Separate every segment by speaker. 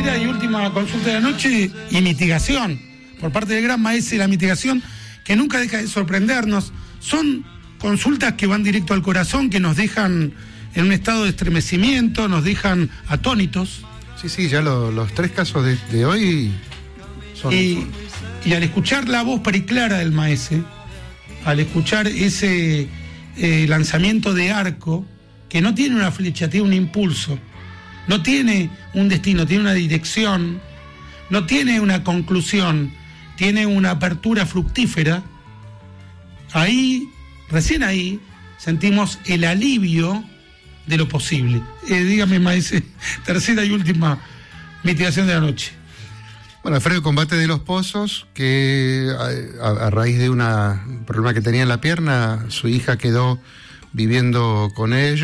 Speaker 1: tercera y última consulta de la noche y mitigación por parte del gran maese, la mitigación que nunca deja de sorprendernos. Son consultas que van directo al corazón, que nos dejan en un estado de estremecimiento, nos dejan atónitos.
Speaker 2: Sí, ya los 3 casos de hoy son...
Speaker 1: Y al escuchar la voz periclara del maese, al escuchar ese lanzamiento de arco, que no tiene una flecha, tiene un impulso, no tiene un destino, tiene una dirección, no tiene una conclusión, tiene una apertura fructífera. Ahí, recién ahí, sentimos el alivio de lo posible. Dígame, maese, tercera y última mitigación de la noche.
Speaker 2: Bueno, Alfredo Combate de Los Pozos, que a raíz de un problema que tenía en la pierna, su hija quedó viviendo con él,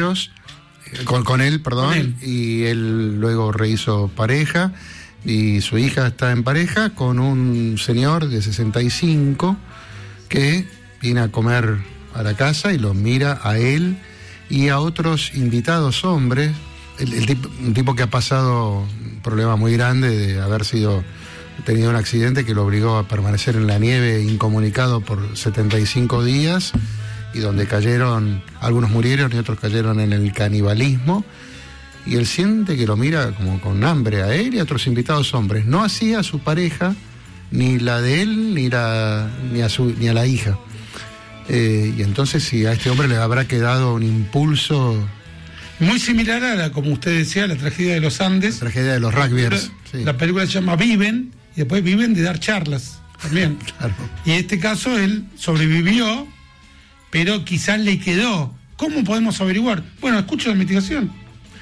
Speaker 2: y él luego rehizo pareja, y su hija está en pareja con un señor de 65 que viene a comer a la casa y lo mira a él y a otros invitados hombres. Un tipo que ha pasado un problema muy grande de haber tenido un accidente que lo obligó a permanecer en la nieve incomunicado por 75 días, y donde algunos murieron y otros cayeron en el canibalismo, y él siente que lo mira como con hambre a él y a otros invitados hombres. No hacía a su pareja, ni la de él, ni a la hija. Y entonces, si a este hombre le habrá quedado un impulso...
Speaker 1: Muy similar a como usted decía, la tragedia de los Andes.
Speaker 2: La tragedia de los rugbyers.
Speaker 1: La película se llama Viven, y después viven de dar charlas también.
Speaker 2: Claro.
Speaker 1: Y en este caso él sobrevivió, pero quizás le quedó. ¿Cómo podemos averiguar? Bueno, escucho la mitigación.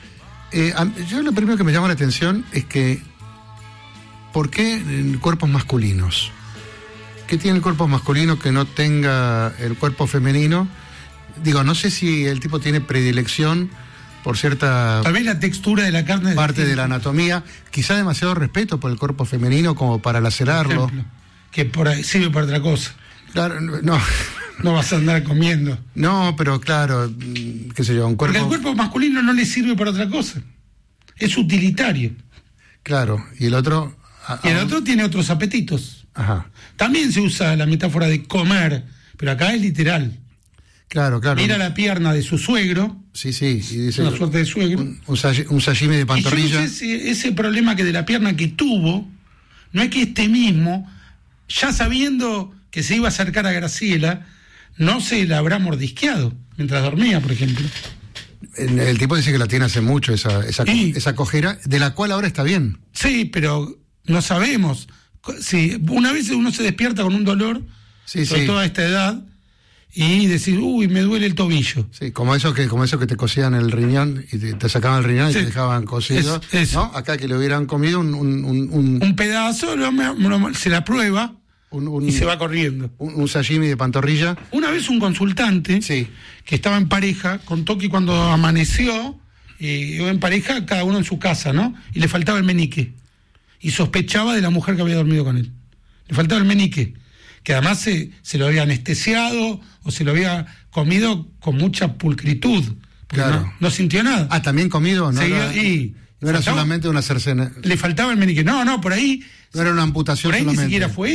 Speaker 2: Yo lo primero que me llama la atención es que ¿por qué en cuerpos masculinos? ¿Qué tiene el cuerpo masculino que no tenga el cuerpo femenino? Digo, no sé si el tipo tiene predilección por cierta...
Speaker 1: Tal vez la textura de la carne...
Speaker 2: Parte de la anatomía, quizá demasiado respeto por el cuerpo femenino como para lacerarlo.
Speaker 1: Ejemplo, que por ahí sirve para otra cosa.
Speaker 2: Claro, no...
Speaker 1: No vas a andar comiendo.
Speaker 2: No, pero claro, qué sé yo, un cuerpo...
Speaker 1: Porque al cuerpo masculino no le sirve para otra cosa. Es utilitario.
Speaker 2: Claro, y el otro...
Speaker 1: Y el otro tiene otros apetitos.
Speaker 2: Ajá.
Speaker 1: También se usa la metáfora de comer, pero acá es literal.
Speaker 2: Claro.
Speaker 1: Mira la pierna de su suegro.
Speaker 2: Sí, y dice...
Speaker 1: Una suerte de suegro.
Speaker 2: Un sashimi de pantorrilla.
Speaker 1: Y yo no sé si ese problema que de la pierna que tuvo, no es que este mismo, ya sabiendo que se iba a acercar a Graciela, no se la habrá mordisqueado mientras dormía, por ejemplo.
Speaker 2: El tipo dice que la tiene hace mucho, esa cojera, de la cual ahora está bien.
Speaker 1: Sí, pero no sabemos. Si una vez uno se despierta con un dolor, sobre toda esta edad, y decir, uy, me duele el tobillo.
Speaker 2: Sí, como eso que te cosían el riñón y te sacaban el riñón y te dejaban cosido. ¿No? Acá que le hubieran comido
Speaker 1: un pedazo, se la prueba y se va corriendo.
Speaker 2: Un sashimi de pantorrilla.
Speaker 1: Una vez un consultante que estaba en pareja contó que cuando amaneció, iba en pareja, cada uno en su casa, ¿no? Y le faltaba el meñique. Y sospechaba de la mujer que había dormido con él. Le faltaba el meñique, que además se lo había anestesiado o se lo había comido con mucha pulcritud.
Speaker 2: Claro.
Speaker 1: No sintió nada.
Speaker 2: ¿También comido? No era solamente una cercena.
Speaker 1: Le faltaba el meñique. No, por ahí...
Speaker 2: No era una amputación solamente.
Speaker 1: Por ahí ni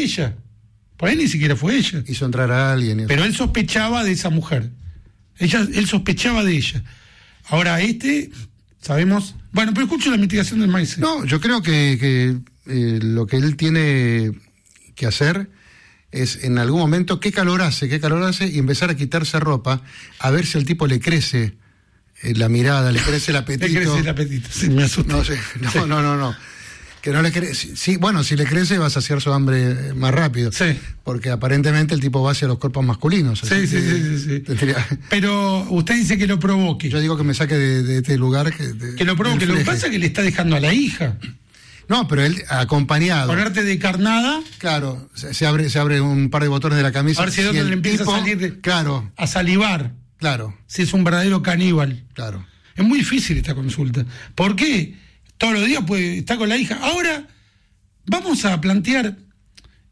Speaker 1: siquiera fue ella.
Speaker 2: Hizo entrar a alguien.
Speaker 1: Pero él sospechaba de esa mujer. Él sospechaba de ella. Ahora sabemos... Bueno, pero escucho la mitigación del maíz.
Speaker 2: No, yo creo que lo que él tiene que hacer es en algún momento qué calor hace y empezar a quitarse ropa a ver si al tipo le crece la mirada, le crece el apetito.
Speaker 1: Le crece el apetito, sí, me asusta.
Speaker 2: No. Que no le crece. Sí, bueno, si le crece va a saciar su hambre más rápido.
Speaker 1: Sí.
Speaker 2: Porque aparentemente el tipo va hacia los cuerpos masculinos.
Speaker 1: Sí. Pero usted dice que lo provoque.
Speaker 2: Yo digo que me saque de este lugar.
Speaker 1: Que lo provoque. Lo que pasa es que le está dejando a la hija.
Speaker 2: No, pero él acompañado.
Speaker 1: Ponerte de carnada.
Speaker 2: Claro, se abre un par de botones de la camisa.
Speaker 1: A ver si el otro le empieza a salir a salivar.
Speaker 2: Claro.
Speaker 1: Si es un verdadero caníbal.
Speaker 2: Claro.
Speaker 1: Es muy difícil esta consulta. ¿Por qué? Todos los días puede estar con la hija. Ahora vamos a plantear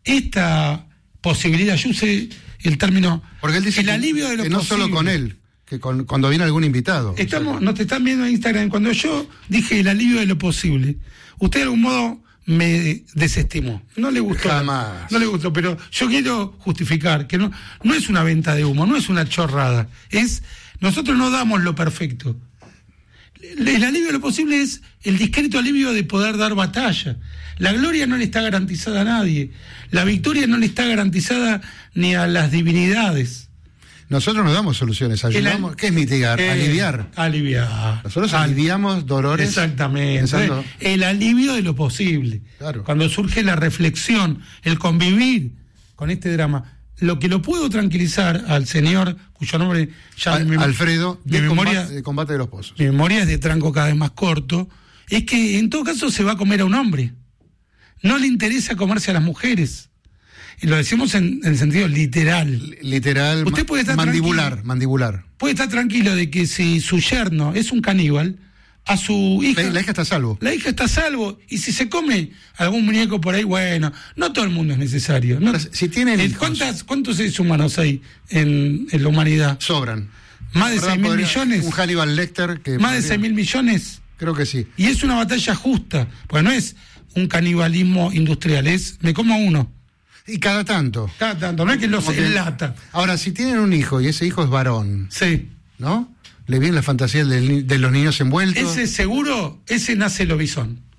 Speaker 1: esta posibilidad. Yo usé el término...
Speaker 2: Porque él dice
Speaker 1: el alivio de lo
Speaker 2: que no
Speaker 1: posible.
Speaker 2: solo con él, que cuando viene algún invitado.
Speaker 1: Nos te están viendo en Instagram. Cuando yo dije el alivio de lo posible, usted de algún modo me desestimó. No le gustó.
Speaker 2: Jamás.
Speaker 1: No le gustó, pero yo quiero justificar que no es una venta de humo, no es una chorrada. Nosotros no damos lo perfecto. El alivio de lo posible es el discreto alivio de poder dar batalla. La gloria no le está garantizada a nadie. La victoria no le está garantizada ni a las divinidades.
Speaker 2: Nosotros no damos soluciones, ayudamos. ¿Qué es mitigar? Aliviar.
Speaker 1: Aliviar.
Speaker 2: Nosotros aliviamos dolores.
Speaker 1: Exactamente.
Speaker 2: Pensando...
Speaker 1: El alivio de lo posible.
Speaker 2: Claro.
Speaker 1: Cuando surge la reflexión, el convivir con este drama. Lo que lo puedo tranquilizar al señor, cuyo nombre ya...
Speaker 2: Alfredo,
Speaker 1: de memoria,
Speaker 2: de Combate de los Pozos.
Speaker 1: Mi memoria es de tranco cada vez más corto. Es que en todo caso se va a comer a un hombre. No le interesa comerse a las mujeres. Y lo decimos en sentido literal.
Speaker 2: Literal,
Speaker 1: usted puede estar
Speaker 2: mandibular.
Speaker 1: Puede estar tranquilo de que si su yerno es un caníbal, a su hija...
Speaker 2: La hija está a salvo.
Speaker 1: La hija está a salvo. Y si se come algún muñeco por ahí, bueno, no todo el mundo es necesario. No,
Speaker 2: si tienen hijos,
Speaker 1: ¿Cuántos seres humanos hay en la humanidad?
Speaker 2: Sobran.
Speaker 1: ¿Más de 6.000 millones?
Speaker 2: Un Hannibal Lecter que...
Speaker 1: ¿Más de 6.000 millones?
Speaker 2: Creo que sí.
Speaker 1: Y es una batalla justa, porque no es un canibalismo industrial, me como uno.
Speaker 2: Y cada tanto.
Speaker 1: No es que los enlata.
Speaker 2: Ahora, si tienen un hijo y ese hijo es varón,
Speaker 1: sí,
Speaker 2: ¿no? ¿Le viene la fantasía de los niños envueltos?
Speaker 1: Ese seguro, ese nace lobizón.